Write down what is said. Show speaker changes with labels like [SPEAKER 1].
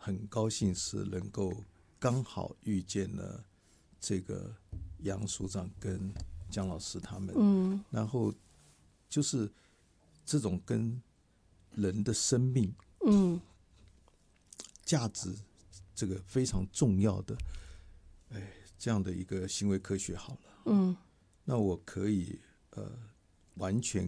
[SPEAKER 1] 很高兴是能够刚好遇见了这个杨署长跟江老师他们，然后就是这种跟人的生命，价值这个非常重要的，这样的一个行为科学好了，那我可以完全